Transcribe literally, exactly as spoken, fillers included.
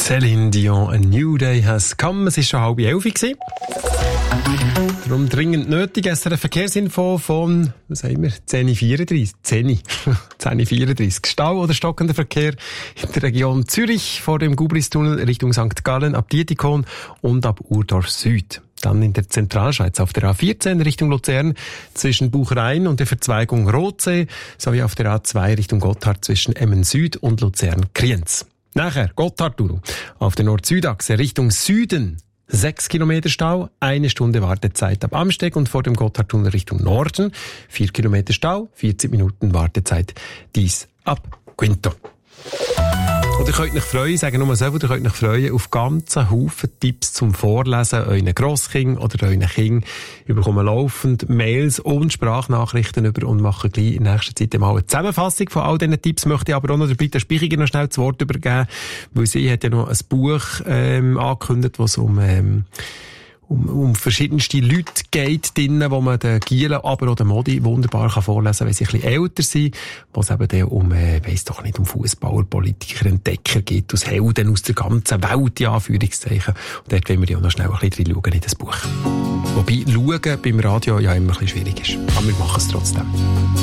Céline Dion, A New Day has come. Es war schon halb elf. Darum dringend nötig. S R F-Verkehrsinfo von, was sagen wir, zehn Uhr vierunddreißig. zehn Uhr vierunddreißig. Stau oder stockender Verkehr in der Region Zürich vor dem Gubristunnel Richtung Sankt Gallen ab Dietikon und ab Urdorf Süd. Dann in der Zentralschweiz auf der A vierzehn Richtung Luzern zwischen Buchrein und der Verzweigung Rotsee sowie auf der A zwei Richtung Gotthard zwischen Emmen Süd und Luzern-Kriens. Nachher Gotthard-Tunnel auf der Nord-Süd-Achse Richtung Süden. Sechs Kilometer Stau, eine Stunde Wartezeit ab Amsteg und vor dem Gotthardtunnel Richtung Norden. Vier Kilometer Stau, vierzig Minuten Wartezeit. Dies ab Quinto. Und ihr könnt euch freuen, sagen nur mal so, ihr könnt euch freuen auf ganzen Haufen Tipps zum Vorlesen euren Grosskind oder euren Kind. Wir bekommen laufend Mails und Sprachnachrichten über und machen gleich in nächster Zeit mal eine Zusammenfassung von all diesen Tipps. Möchte ich aber auch noch der Britta Spichiger noch schnell das Wort übergeben, weil sie hat ja noch ein Buch ähm, angekündigt, wo es um ähm, Um, um verschiedenste Leute geht drinnen, wo man den Gielen, aber auch den Modi wunderbar kann vorlesen kann, wenn sie ein bisschen älter sind, wo es eben dann um, äh, weiss doch nicht, um Fußballer, Politiker, Entdecker geht, aus Helden aus der ganzen Welt, in Anführungszeichen. Und dort wollen wir ja auch noch schnell ein bisschen reinschauen in das Buch. Wobei, schauen beim Radio ja immer ein bisschen schwierig ist. Aber wir machen es trotzdem.